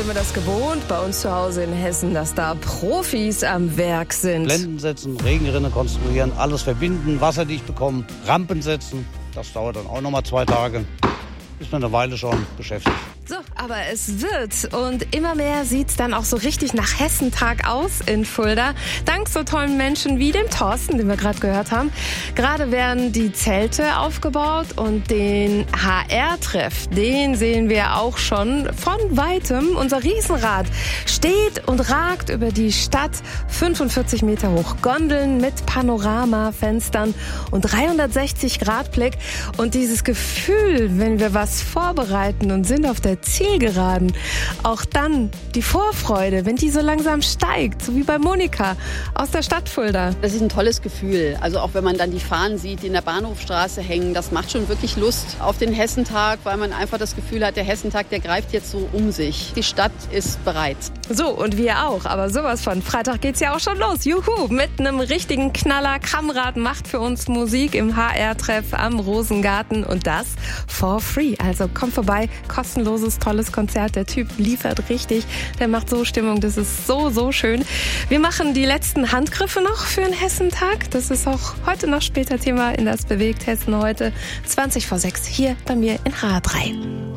sind wir das gewohnt bei uns zu Hause in Hessen, dass da Profis am Werk sind. Blenden setzen, Regenrinne konstruieren, alles verbinden, wasserdicht bekommen, Rampen setzen. Das dauert dann auch nochmal 2 Tage. Ist man eine Weile schon beschäftigt. So, aber es wird und immer mehr sieht's dann auch so richtig nach Hessentag aus in Fulda. Dank so tollen Menschen wie dem Thorsten, den wir gerade gehört haben. Gerade werden die Zelte aufgebaut und den HR-Treff, den sehen wir auch schon von Weitem. Unser Riesenrad steht und ragt über die Stadt, 45 Meter hoch. Gondeln mit Panoramafenstern und 360-Grad-Blick. Und dieses Gefühl, wenn wir was vorbereiten und sind auf der Zielgeraden, auch dann die Vorfreude, wenn die so langsam steigt, so wie bei Monika aus der Stadt Fulda. Das ist ein tolles Gefühl. Also auch wenn man dann die Fahnen sieht, die in der Bahnhofstraße hängen, das macht schon wirklich Lust auf den Hessentag, weil man einfach das Gefühl hat, der Hessentag, der greift jetzt so um sich. Die Stadt ist bereit. So, und wir auch, aber sowas von. Freitag geht's ja auch schon los. Juhu, mit einem richtigen Knaller. Kamrad macht für uns Musik im HR-Treff am Rosengarten und das for free. Also kommt vorbei, kostenloses, tolles Konzert. Der Typ liefert richtig, der macht so Stimmung, das ist so, so schön. Wir machen die letzten Handgriffe noch für den Hessentag. Das ist auch heute noch später Thema in das Bewegt Hessen heute. 20 vor 6 hier bei mir in H3.